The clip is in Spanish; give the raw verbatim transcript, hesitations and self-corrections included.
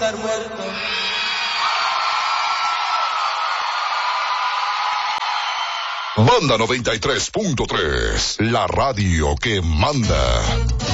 estar muerto. Banda noventa y tres punto tres, la radio que manda.